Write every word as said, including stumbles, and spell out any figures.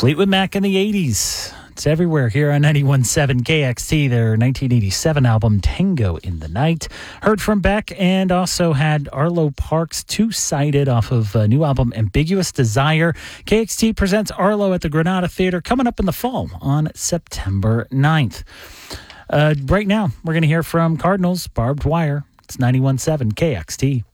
Fleetwood Mac in the eighties. It's everywhere here on ninety-one point seven K X T, their nineteen eighty-seven album Tango in the Night. Heard from Beck and also had Arlo Parks two-sided off of a new album Ambiguous Desire. K X T presents Arlo at the Granada Theater coming up in the fall on September ninth. Uh, right now, we're going to hear from Cardinals Barbed Wire. It's ninety-one point seven K X T.